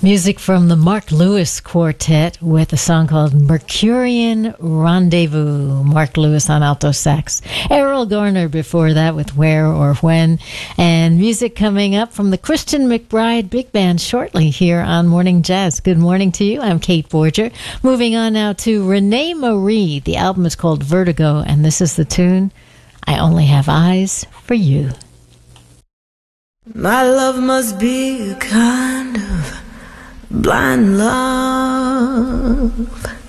Music from the Mark Lewis Quartet with a song called Mercurian Rendezvous. Mark Lewis on alto sax. Errol Garner before that with Where or When. And music coming up from the Christian McBride Big Band shortly here on Morning Jazz. Good morning to you. I'm Kate Borger. Moving on now to Renee Marie. The album is called Vertigo, and this is the tune, I Only Have Eyes for You. My love must be a kind of blind love.